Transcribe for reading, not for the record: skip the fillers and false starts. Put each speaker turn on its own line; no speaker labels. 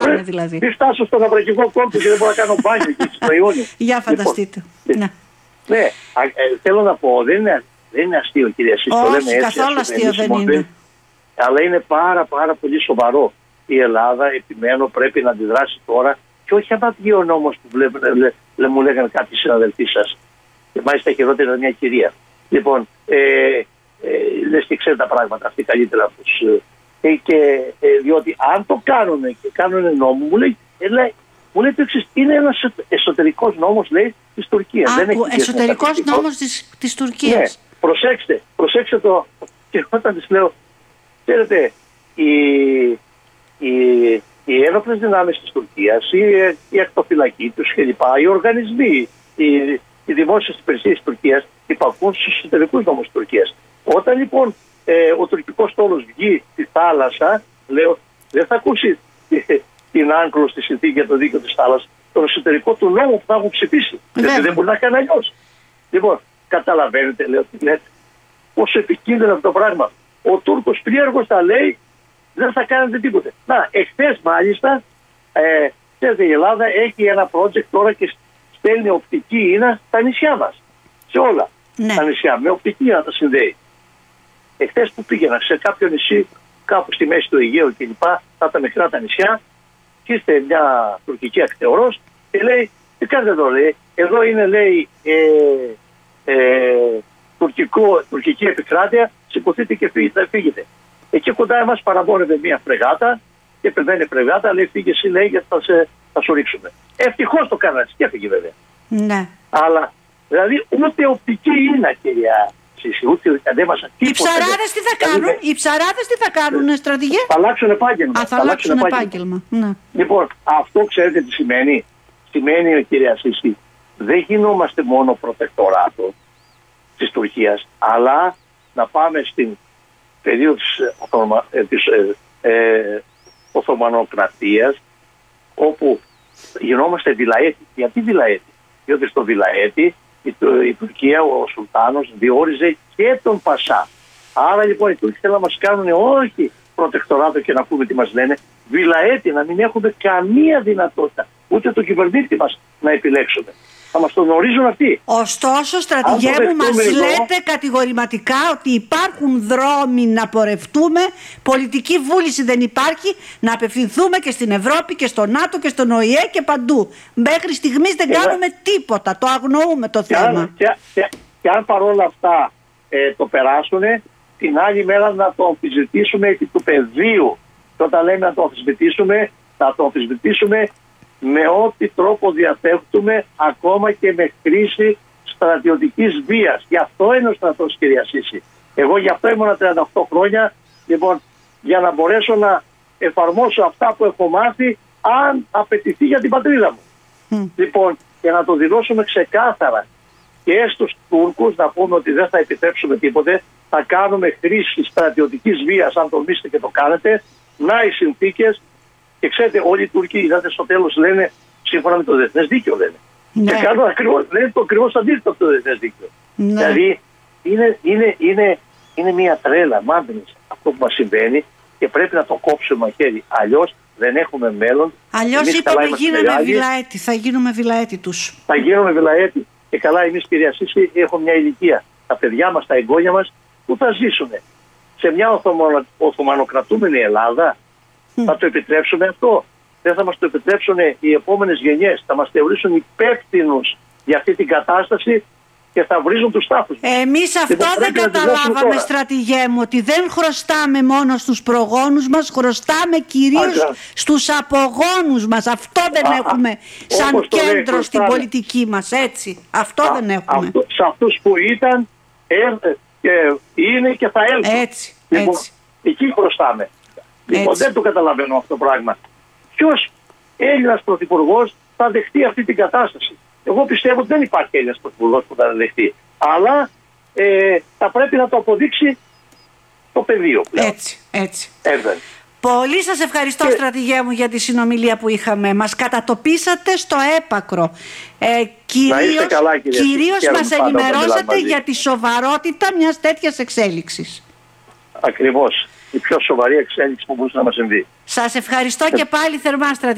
φτάσαμε δηλαδή.
Μην φτάσω στον Αβρακικό κόλπο και δεν μπορώ να κάνω μπάνιο εκεί στο Ιόνιο.
Για φανταστείτε.
Ναι, θέλω να πω, δεν είναι αστείο, κυρία Σύστο.
Όχι, καθόλου αστείο δεν είναι.
Αλλά είναι πάρα πολύ σοβαρό. Η Ελλάδα, επιμένω, πρέπει να αντιδράσει τώρα και όχι άμα βγει ο νόμος που μου λέγανε κάποιοι συναδελφοί σας. Και μάλιστα χειρότερα μια κυρία. Λοιπόν, λες και ξέρει τα πράγματα αυτή καλύτερα από τους. Διότι αν το κάνουν και κάνουν νόμο, μου λέει το εξής, είναι ένας εσωτερικός νόμος, λέει, της Τουρκίας.
Εσωτερικός νόμος της Τουρκίας.
Ναι, προσέξτε το. Και όταν της λέω, ξέρετε, οι ένοπλες δυνάμεις της Τουρκίας, η ακτοφυλακή τους κλπ, οι οργανισμοί, οι δημόσιες υπηρεσίες της Τουρκίας υπακούν στους εσωτερικούς νόμους της Τουρκίας. Όταν λοιπόν ο τουρκικός στόλος βγει στη θάλασσα, λέω, δεν θα ακούσει την άγκλο στη συνθήκη για το δίκαιο της θάλασσας, τον εσωτερικό του νόμου που θα έχουν ψηφίσει. Γιατί δεν μπορεί να κάνει αλλιώς. Λοιπόν, καταλαβαίνετε, λέω, τι λέτε, πόσο επικίνδυνο αυτό το πράγμα. Ο Τούρκος πλήρχος τα λέει, δεν θα κάνετε τίποτε. Να, εχθές μάλιστα, ξέρετε, η Ελλάδα έχει ένα project τώρα και στέλνει οπτική ίνα στα νησιά μας. Σε όλα τα νησιά, με οπτική ίνα τα συνδέει. Εχθές που πήγαινα σε κάποιο νησί, κάπου στη μέση του Αιγαίου κλπ., τα μικρά τα νησιά, και ήρθε μια τουρκική ακτεωρός και λέει, τι κάνετε εδώ, λέει, εδώ είναι, λέει, τουρκική επικράτεια, σηκωθείτε και φύγετε. Εκεί κοντά εμάς παραμπόρευε μια φρεγάτα και περνάει φρεγάτα, λέει, φύγε εσύ, λέει, γιατί θα σου ρίξουμε. Ευτυχώς το κάνανε και έφυγε βέβαια.
Ναι.
Αλλά δηλαδή ούτε οπτική είναι, κυρία Σύση, ούτε αντέμασα.
Οι ψαράδες τι θα κάνουν, τι θα κάνουν, στρατηγέ?
Θα αλλάξουν επάγγελμα.
Θα αλλάξουν επάγγελμα. Ναι.
Λοιπόν, αυτό ξέρετε τι σημαίνει? Σημαίνει, κυρία Σύση, δεν γινόμαστε μόνο προτεκτοράτο της Τουρκίας, αλλά να πάμε στην περίοδο της Οθωμανοκρατίας, όπου γινόμαστε βιλαέτη. Γιατί βιλαέτη? Διότι στο βιλαέτη η Τουρκία, ο Σουλτάνος διόριζε και τον Πασά. Άρα λοιπόν οι Τούρκοι θέλουν να μας κάνουν όχι προτεκτοράτο και να πούμε τι μας λένε, βιλαέτη, να μην έχουμε καμία δυνατότητα ούτε το κυβερνήτη μας να επιλέξουμε. Θα μας το γνωρίζουν αυτοί.
Ωστόσο, στρατηγέ μου, μας λέτε κατηγορηματικά ότι υπάρχουν δρόμοι να πορευτούμε, πολιτική βούληση δεν υπάρχει, να απευθυνθούμε και στην Ευρώπη και στο ΝΑΤΟ και στον ΟΗΕ και παντού. Μέχρι στιγμής δεν κάνουμε τίποτα, το αγνοούμε το θέμα.
Και αν παρόλα αυτά το περάσουν, την άλλη μέρα να το αμφισβητήσουμε επί του πεδίου. Και όταν λέμε να το αμφισβητήσουμε, θα το αμφισβητήσουμε με ό,τι τρόπο διαθέτουμε, ακόμα και με χρήση στρατιωτικής βίας. Γι' αυτό είναι ο στρατός, κυρία Σύση. Εγώ γι' αυτό ήμουν 38 χρόνια, λοιπόν, για να μπορέσω να εφαρμόσω αυτά που έχω μάθει, αν απαιτηθεί για την πατρίδα μου. Λοιπόν, και να το δηλώσουμε ξεκάθαρα και στους Τούρκους, να πούμε ότι δεν θα επιτρέψουμε τίποτε, θα κάνουμε χρήση στρατιωτικής βίας, αν τολμήσετε και το κάνετε, να οι συνθήκες. Και ξέρετε, όλοι οι Τούρκοι, είδατε, στο τέλος λένε σύμφωνα με το διεθνές δίκαιο, λένε. Ναι. Και κάνουν λένε το ακριβώς αντίθετο από το διεθνές δίκαιο. Ναι. Δηλαδή είναι μια τρέλα, μάντρινες αυτό που μας συμβαίνει και πρέπει να το κόψουμε μαχαίρι. Αλλιώς δεν έχουμε μέλλον.
Αλλιώς είπαμε γίναμε βιλαέτη, θα γίνουμε βιλαέτη τους.
Θα γίνουμε βιλαέτη. Και καλά, εμείς, κυρία Σύση, έχουμε μια ηλικία. Τα παιδιά μας, τα εγγόνια μας, που θα ζήσουν σε μια οθωμανοκρατούμενη Ελλάδα. Θα το επιτρέψουμε αυτό? Δεν θα μας το επιτρέψουν οι επόμενες γενιές. Θα μας θεωρήσουν υπεύθυνους για αυτή την κατάσταση και θα βρίζουν τους τάφους.
Εμείς αυτό δεν καταλάβαμε, στρατηγέ μου, ότι δεν χρωστάμε μόνο στους προγόνους μας, χρωστάμε κυρίως στους απογόνους μας. Αυτό δεν έχουμε σαν κέντρο στην πολιτική μας, έτσι. Αυτό δεν έχουμε.
Σε αυτούς που ήταν, είναι και θα έλθουν.
Έτσι.
Εκεί χρωστάμε. Λοιπόν, δεν το καταλαβαίνω αυτό το πράγμα. Ποιος Έλληνας πρωθυπουργός θα δεχτεί αυτή την κατάσταση? Εγώ πιστεύω ότι δεν υπάρχει Έλληνας πρωθυπουργός που θα δεχτεί. Αλλά θα πρέπει να το αποδείξει το πεδίο πλέον.
Έτσι. Πολύ σας ευχαριστώ, στρατηγέ μου, για τη συνομιλία που είχαμε. Μας κατατοπίσατε στο έπακρο. Κυρίως μας ενημερώσατε για τη σοβαρότητα μιας τέτοιας εξέλιξης.
Ακριβώς. Η πιο σοβαρή εξέλιξη που μπορούσε να μας συμβεί.
Σας ευχαριστώ και πάλι θερμά, στρατηγέ.